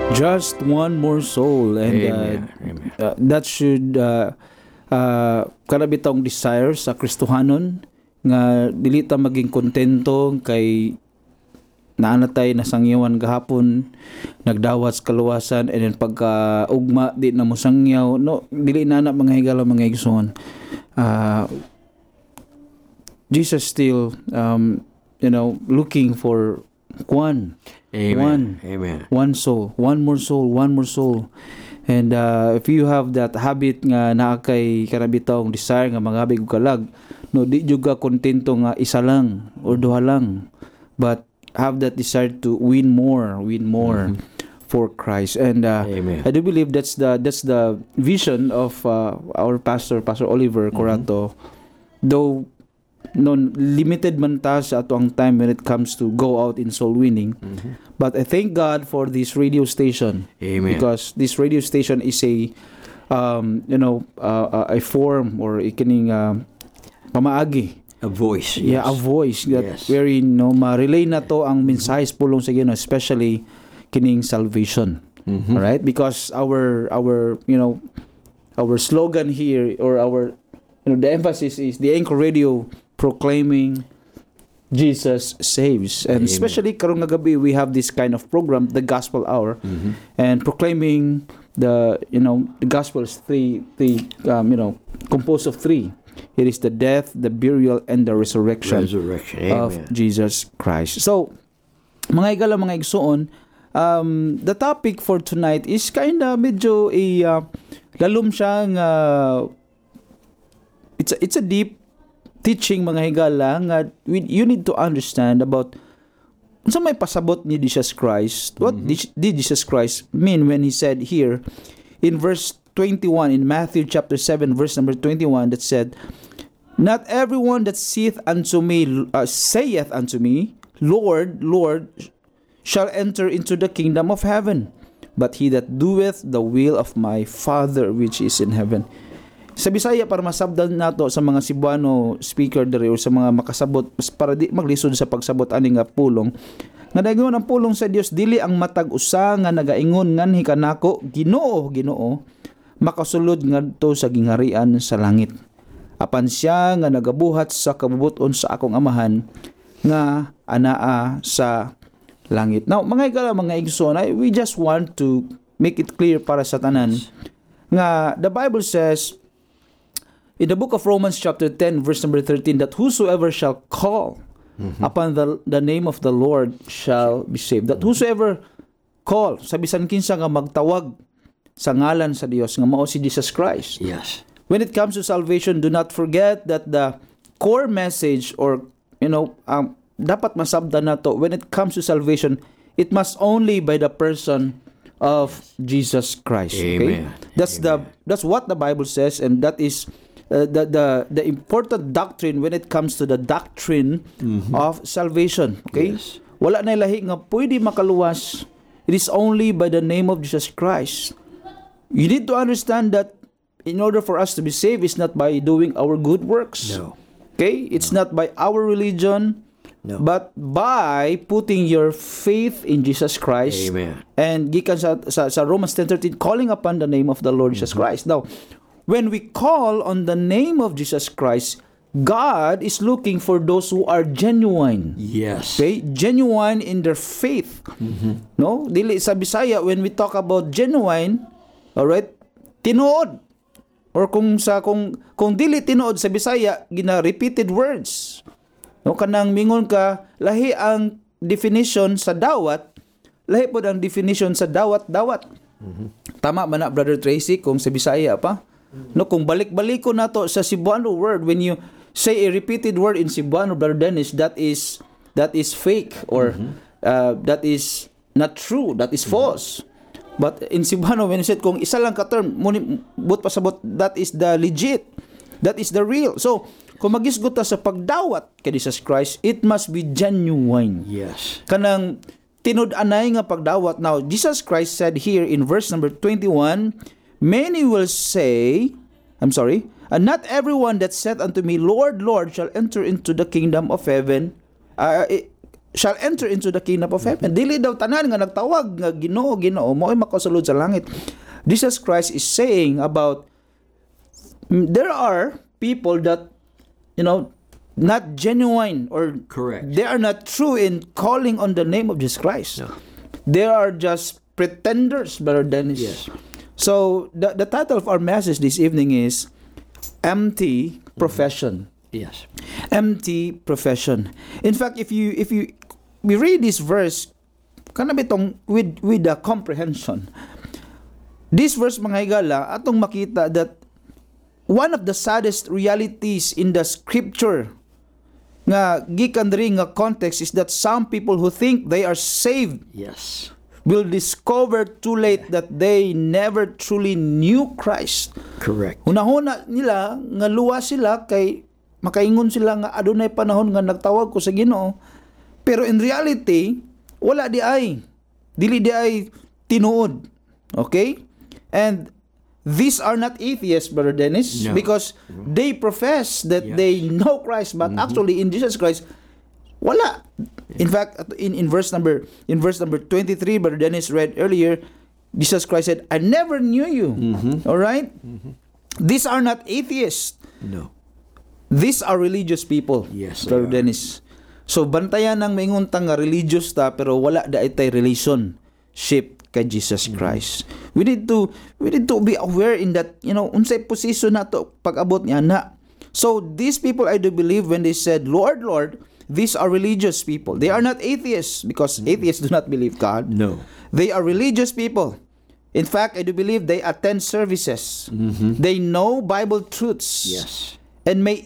Just one more soul, and Amen. that should kada bitong desire sa Kristohanon nga dili ta maging kontento kay naanatay nasangyawan gahapon, nagdawat sa kaluwasan, and then pagka ugma di na mosangyaw, no, dili na mga higala mga igsoon. Jesus still looking for one. Amen. One soul, one more soul. And if you have that habit nga naa kay kanabitong desire nga maghabig og kalag, no, di juga kontento nga isa lang or duha lang, but have that desire to win more for Christ. And Amen. I do believe that's the vision of our Pastor Oliver Corato. Though limited man ta sa ato ang time when it comes to go out in soul winning, but I thank God for this radio station. Amen. Because this radio station is a form or ikining pamaagi. A voice. Yeah, a voice that Yes. very ma-relay na to ang mensahe pulong sa Ginoo, especially kining salvation. All right? Because our slogan here, or our the emphasis is the Anchor Radio proclaiming Jesus saves. And Amen. especially karong nga gabi we have this kind of program, the Gospel Hour, and proclaiming the gospel is three composed of three. It is the death, the burial, and the resurrection of Amen. Jesus Christ. So, mga igala, mga igsoon, the topic for tonight is kinda medyo lalom siya nga it's a deep teaching, mga higala, nga you need to understand about sa may pasabot ni Jesus Christ. What did Jesus Christ mean when he said here in verse 21 in Matthew chapter 7 verse number 21 that said, "Not everyone that saith unto me, Lord, Lord, shall enter into the kingdom of heaven, but he that doeth the will of my Father which is in heaven." Sa Bisaya, para masabdan nato sa mga Cebuano speaker dere o sa mga makasabot para di maglisod sa pagsabot ani nga pulong, nga dayon ang pulong sa Dios dili ang matag usa nga nagaingon nganhi kanako, Ginoo, makasulod ngadto sa gingharian sa langit. Apan siya nga nagabuhat sa kabubuton sa akong amahan nga anaa sa langit. Now, mga igala, mga igsoon, we just want to make it clear para sa tanan nga the Bible says in the book of Romans chapter 10 verse number 13 that whosoever shall call upon the name of the Lord shall be saved. That whosoever call, sa bisan kinsa nga magtawag sa ngalan sa Dios nga mao si Jesus Christ. Yes. When it comes to salvation, do not forget that the core message, or dapat masabdan nato, when it comes to salvation, it must only by the person of Jesus Christ. Okay? Amen. That's what the Bible says, and that is the important doctrine when it comes to the doctrine of salvation. Okay? Yes. Wala na lahi nga pwede makaluwas. It is only by the name of Jesus Christ. You need to understand that in order for us to be saved, it's not by doing our good works. No. Okay? It's not by our religion, No. but by putting your faith in Jesus Christ. Amen. And gikan sa Romans 10:13, calling upon the name of the Lord Jesus Christ. Now, when we call on the name of Jesus Christ, God is looking for those who are genuine. Yes. Okay? Genuine in their faith. No? Dili sa Bisaya, when we talk about genuine, alright, tinuod. Or kung dili tinuod sa Bisaya, repeated words. No, kanang mingon ka, lahi ang definition sa dawat, lahi po ang definition sa dawat-dawat. Tama man na, Brother Tracy, kung sa Bisaya pa? No, kung balik-baliko na to sa Cebuano word, when you say a repeated word in Cebuano, Brother Dennis, that is fake, or that is not true, that is false. But in Cebuano, when you said kung isa lang ka term, but pasabot, that is the legit, that is the real. So, kung magisgot ta sa pagdawat kay Jesus Christ, it must be genuine. Yes. Kanang tinud-anay nga pagdawat. Now, Jesus Christ said here in verse number 21, many will say, and not everyone that said unto me, Lord, Lord, shall enter into the kingdom of heaven. shall enter into the kingdom of heaven. Dili daw tanan nga nagtawag nga Ginoo, Ginoo, mo'y makasulod sa langit. Jesus Christ is saying about there are people that, not genuine, or Correct. they are not true in calling on the name of Jesus Christ. No. They are just pretenders, Brother Dennis. Yes. So the title of our message this evening is Empty Profession. Yes. Empty profession. In fact, if we read this verse, kana bitong with the comprehension. This verse, mga higala, atong makita that one of the saddest realities in the scripture nga gikan diri nga context is that some people who think they are saved Yes. will discover too late that they never truly knew Christ. Correct. Hunahuna nila nga luwa sila kay makaingon sila nga adunay panahon nga nagtawag ko sa Ginoo, pero in reality wala di ay dili di ay tinuod. Okay? And these are not atheists, Brother Dennis, No. because they profess that Yes. they know Christ, but actually in Jesus Christ wala. In fact, in verse number 23, Brother Dennis read earlier, Jesus Christ said, "I never knew you." All right? These are not atheists. No. These are religious people. Yes, Brother they are. Dennis. So bantayan ng mainguntang nga religious ta pero wala da itay relationship kay Jesus Christ. We need to be aware in that, unsay position nato pag-abot niya na. So these people, I do believe, when they said, "Lord, Lord," these are religious people. They are not atheists, because atheists do not believe God. No. They are religious people. In fact, I do believe they attend services. They know Bible truths. Yes. And may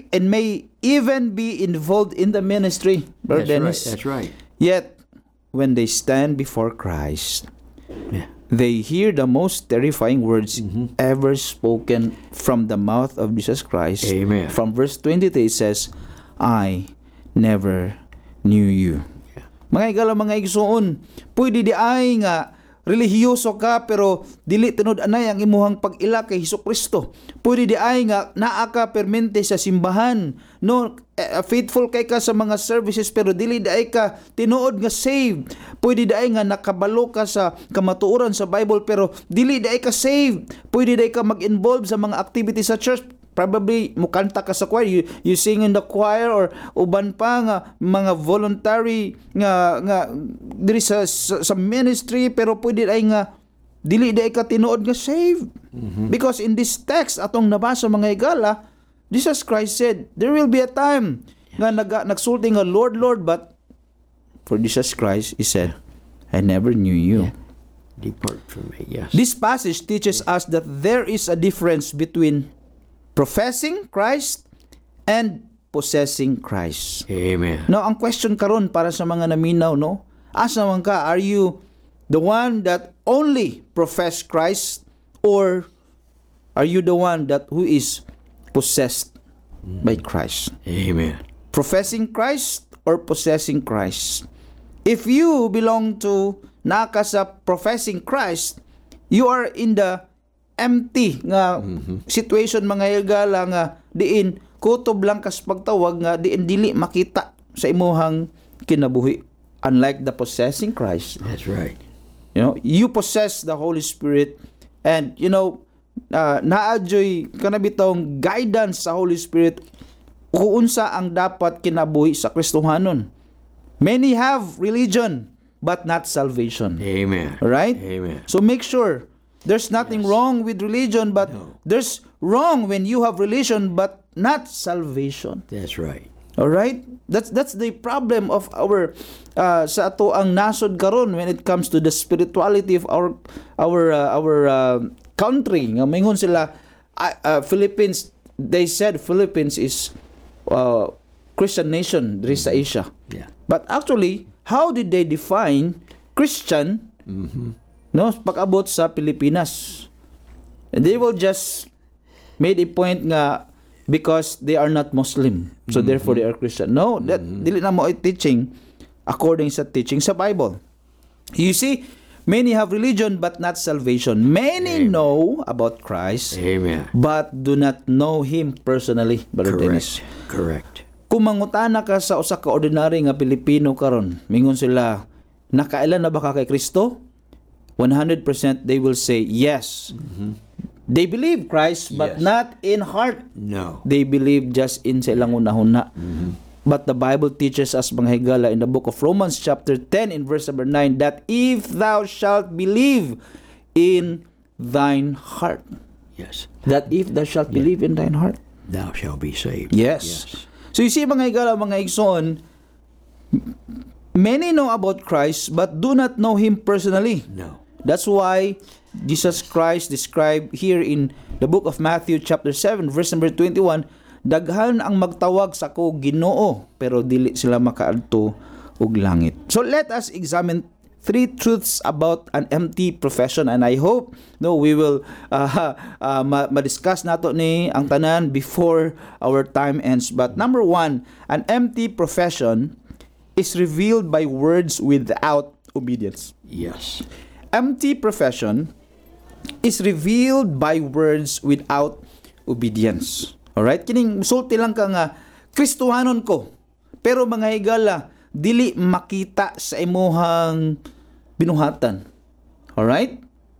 even be involved in the ministry. Brother That's right. Dennis. That's right. Yet, when they stand before Christ, Yeah. they hear the most terrifying words ever spoken from the mouth of Jesus Christ. Amen. From verse 23, it says, "I never knew you." Yeah. Mga igala, mga igsuon, pwede di ay nga relihiyoso ka pero dili tinud anay ang imuhang pag-ila kay Hesukristo. Pwede di ay nga naa ka permente sa simbahan, no, faithful kay ka sa mga services pero dili di ay ka tinuod nga saved. Pwede di ay nga nakabalo ka sa kamatuoran sa Bible pero dili di ay ka saved. Pwede di ay ka mag-involve sa mga activities sa church. Probably mukanta ka sa choir, you sing in the choir, or uban pa nga mga voluntary nga diri sa ministry, pero pwede ay nga dili di ka tinuod nga saved. Because in this text atong nabasa, mga higala, Jesus Christ said there will be a time nga nagsulti nga, "Lord, Lord," but for Jesus Christ, He said, "I never knew you." Depart from me. Yes. This passage teaches us that there is a difference between professing Christ and possessing Christ. Amen. Now, ang question karon para sa mga naminaw, no? Asa man ka, are you the one that only profess Christ, or are you the one that who is possessed by Christ? Amen. Professing Christ or possessing Christ? If you belong to naka sa professing Christ, you are in the empty nga situation, mga higala, nga diin kutob lang kas pagtawag nga diin dili makita sa imuhang kinabuhi, unlike the possessing Christ. That's right. You possess the Holy Spirit, and naadyoy kanabitong guidance sa Holy Spirit kung unsa ang dapat kinabuhi sa Kristohanon. Many have religion but not salvation. Amen. Right? Amen. So make sure there's nothing wrong with religion, but there's wrong when you have religion but not salvation. That's right. All right? That's the problem of our sa ato ang nasod karon when it comes to the spirituality of our country. Nga mingon sila Philippines, they said Philippines is Christian nation diri sa Asia. Yeah. But actually, how did they define Christian? No, pag-abot sa Pilipinas. And they will just made a point nga because they are not Muslim, so therefore they are Christian. No, that dili na mo ay teaching according sa teaching sa Bible. You see, many have religion but not salvation. Many know about Christ, Amen. but do not know Him personally, Brother Dennis. Correct. Kung mangutana ka sa usa ka ordinary nga Pilipino karon, mingon sila, nakailan na ba ka kay Kristo? 100% they will say yes. They believe Christ but Yes. not in heart. No. They believe just in sa ilang unahuna. But the Bible teaches us, mga higala, in the book of Romans chapter 10 in verse number 9, that if thou shalt believe in thine heart, Yes. that if thou shalt believe in thine heart, Thou shalt be saved. yes. So you see, mga higala, mga igsoon, many know about Christ but do not know Him personally. No. That's why Jesus Christ described here in the book of Matthew chapter 7 verse number 21, daghan ang magtawag sa ko Ginoo pero dili sila makaadto og langit. So let us examine 3 truths about an empty profession, and I hope we will ma-discuss nato ni ang tanan before our time ends. But number 1, an empty profession is revealed by words without obedience. Yes. Empty profession is revealed by words without obedience. Alright? Kining sulti lang ka nga, Kristohanon ko. Pero mga higala, dili makita sa imuhang binuhatan. Alright?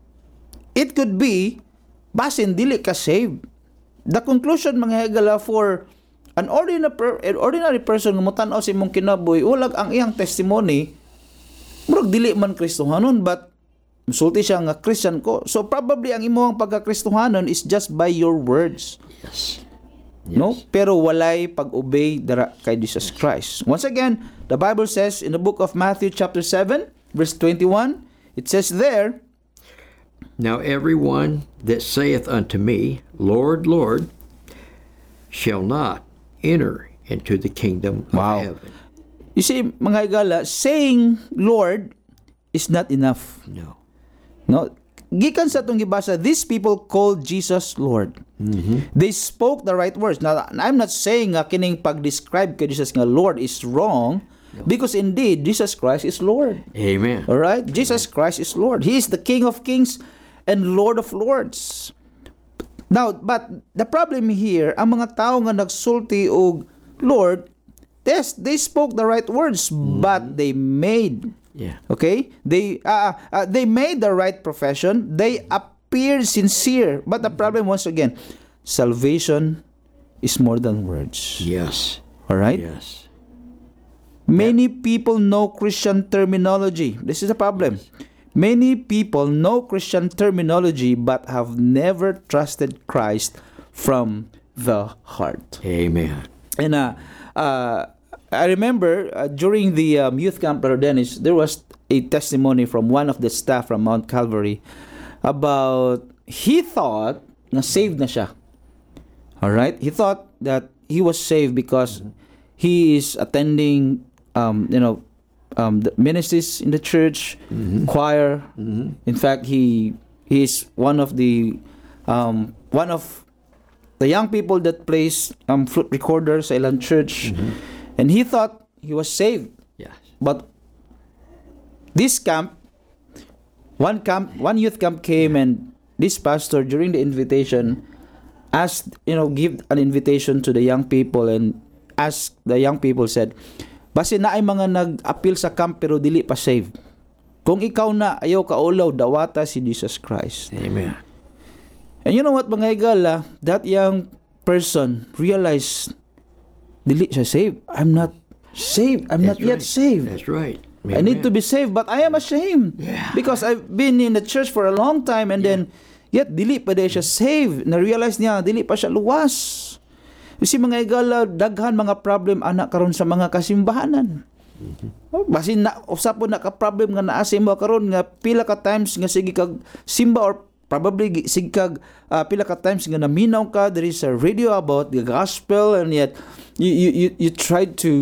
It could be, basin dili ka saved. The conclusion, mga higala, for an ordinary person nga mutan-aw sa imong kinabuhi, ulag ang iyang testimony, murag dili man Kristohanon, but sulti siya nga Christian ko. So probably ang imong pagka-Kristohanon is just by your words. Yes. No? Pero walay pag-obey dara kay Jesus Christ. Once again, the Bible says in the book of Matthew chapter 7, verse 21, it says there, Now everyone that saith unto me, Lord, Lord, shall not enter into the kingdom of Wow. heaven. you see, mga higala, saying Lord is not enough. No. No? Gikan sa itong gibasa, these people called Jesus Lord. They spoke the right words. Now, I'm not saying nga kining pag-describe kay Jesus nga Lord is wrong, because indeed, Jesus Christ is Lord. Amen. Alright? Jesus Christ is Lord. He is the King of Kings and Lord of Lords. Now, but the problem here, ang mga tao nga nagsulti og Lord, yes, they spoke the right words, but they made, Yeah. okay? They made the right profession. They appeared sincere. But the problem, once again, salvation is more than words. Yes. Alright? Yes. Many people know Christian terminology. This is a problem. Many people know Christian terminology but have never trusted Christ from the heart. Amen. And I remember during the youth camp, Brother Dennis, there was a testimony from one of the staff from Mount Calvary about he thought na saved na siya. All right? He thought that he was saved because he is attending the ministries in the church, choir. In fact, he is one of the young people that plays flute recorder sa ilang church, and he thought he was saved. Yes. But this one youth camp came, and this pastor during the invitation asked, give an invitation to the young people, and asked the young people, said, base na ay mga nag-appeal sa camp pero dili pa saved. Kung ikaw na ayaw kaulaw, dawata si Jesus Christ. Amen. And you know what, mga higala, that young person realized, dili siya saved. I'm not saved. I'm not yet saved. That's right. I need to be saved, but I am ashamed. Yeah. Because I've been in the church for a long time, and then, yet, dili pa din siya saved. Na-realize niya, dili pa siya luwas. Kasi mga higala, daghan mga problem anak karon sa mga kasimbahanan. Basin na usap po na ka problem nga naa sa imo karon nga pila ka times nga sige kag simba, or probably sige kag pila ka times nga naminaw ka, there is a radio about the gospel, and yet you tried to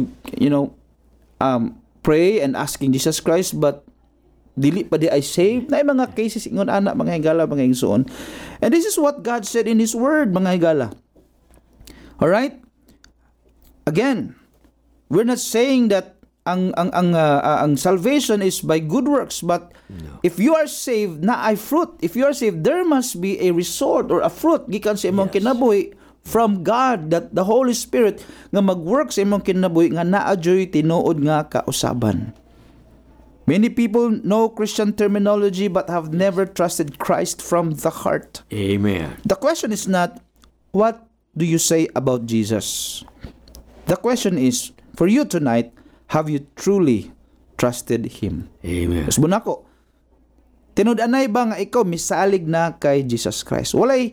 pray and asking Jesus Christ, but dili pa di ay saved. Na mga cases ingon anak, mga higala, mga igsoon. And this is what God said in His Word, mga higala. All right? Again, we're not saying that ang salvation is by good works, but if you are saved, na ay fruit. If you are saved, there must be a result or a fruit gikan sa imong kinabuhi from God, that the Holy Spirit nga mag-work sa imong kinabuhi nga naadyoy tinuod nga kausaban. Many people know Christian terminology but have never trusted Christ from the heart. Amen. The question is not, what do you say about Jesus? The question is, for you tonight, have you truly trusted Him? Amen. Mas bunako, tinud-anay ba nga ikaw misalig na kay Jesus Christ?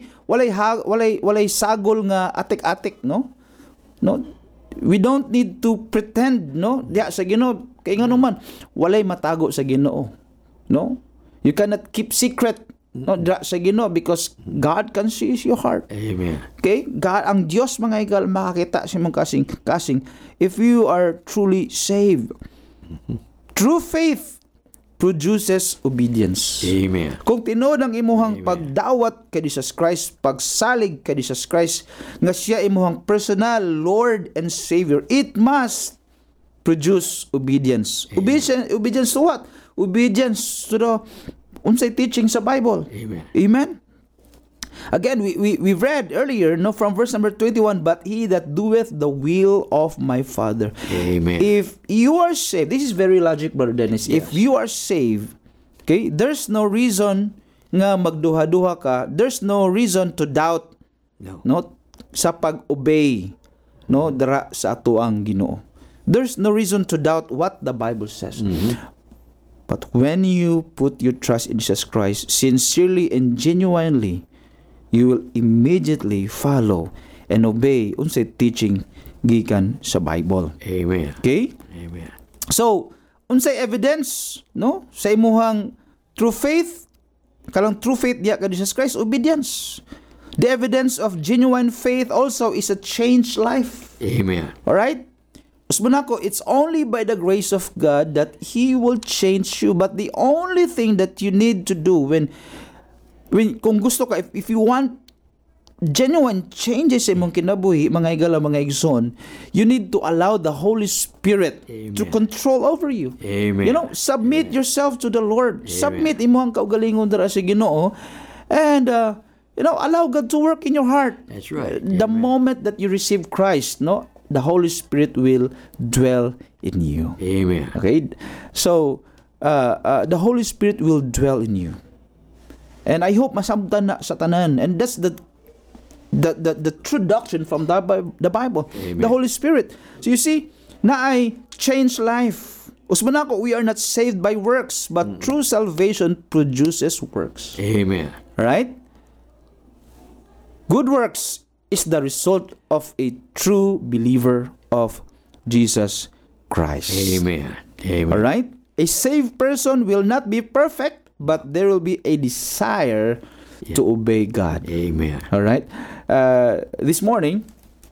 Walay sagol nga atik-atik, no? No? We don't need to pretend, no? Diya sa Ginoo, kay nga naman, walay matago sa Ginoo. No? You cannot keep secret, no, diya sa Ginoo, because God can see your heart. Amen. Okay? God, ang Diyos mga igal, makakita sa mong kasing if you are truly saved. True faith produces obedience. Amen. Kung tinuod ang imuhang pagdawat kay Jesus Christ, pagsalig kay Jesus Christ, nga siya imuhang personal Lord and Savior, it must produce obedience. Obedience to what? Obedience to the unsay teaching sa Bible. Amen. Amen. Again, we read earlier, no, from verse number 21, but he that doeth the will of my Father. Amen. If you are saved, this is very logic, Brother Dennis. Yes. If you are saved, okay, there's no reason nga magduha-duha ka. There's no reason to doubt, no, sa pag-obey, no, dara sa atuang Ginoo. There's no reason to doubt what the Bible says. But when you put your trust in Jesus Christ sincerely and genuinely, you will immediately follow and obey unsay teaching gikan sa Bible. Amen. Okay? Amen. So, unsay evidence, no, sa imuhang true faith, kalang true faith diya kay Jesus Christ, obedience. The evidence of genuine faith also is a changed life. Amen. All right? Usbunako, it's only by the grace of God that He will change you. But the only thing that you need to do when kung gusto ka, if you want genuine changes sa imong kinabuhi, mga igala, mga igsoon, you need to allow the Holy Spirit to control over you. Amen. You know, submit yourself to the Lord. Submit imong kaugalingon dara sa Ginoo, and you know, allow God to work in your heart. That's right. The moment that you receive Christ, no, the Holy Spirit will dwell in you. Amen. Okay, so the Holy Spirit will dwell in you. And I hope masabtan na sa tanan. And that's the true doctrine from the Bible. Amen. The Holy Spirit. So you see, naay change life. Usmanako, we are not saved by works, but true salvation produces works. Amen. Right? Good works is the result of a true believer of Jesus Christ. Amen. Amen. All right? A saved person will not be perfect, but there will be a desire to obey God. Amen. All right. This morning,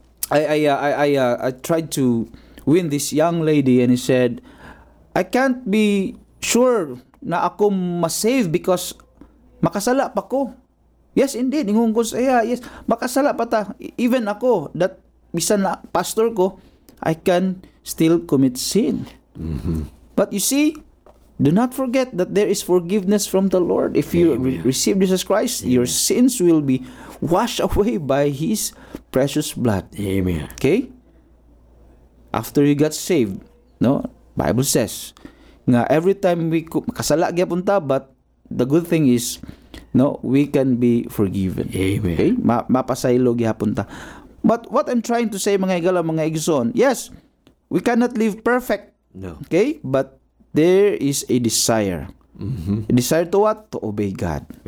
I tried to win this young lady, and he said, "I can't be sure na ako masave because makasala pa ko." Yes, indeed. Ingon ko sa iya, yes, makasala pa ta. Even ako, that bisan na pastor ko, I can still commit sin. But you see, do not forget that there is forgiveness from the Lord. If you receive Jesus Christ, your sins will be washed away by His precious blood. Amen. Okay? After you got saved, no, Bible says, nga every time we kasala gyapon ta, but the good thing is, no, we can be forgiven. Amen. Okay? Mapasaylo gyapon ta. But what I'm trying to say, mga igala, mga igsoon, yes, we cannot live perfect. No. Okay? But there is a desire. A desire to what? To obey God.